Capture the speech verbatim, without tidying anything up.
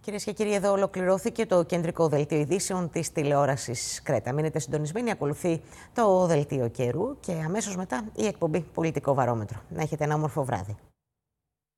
Κυρίες και κύριοι, εδώ ολοκληρώθηκε το κεντρικό δελτίο ειδήσεων της τηλεόρασης Κρέτα. Μείνετε συντονισμένοι, ακολουθεί το δελτίο καιρού και αμέσως μετά η εκπομπή Πολιτικό Βαρόμετρο. Να έχετε ένα όμορφο βράδυ.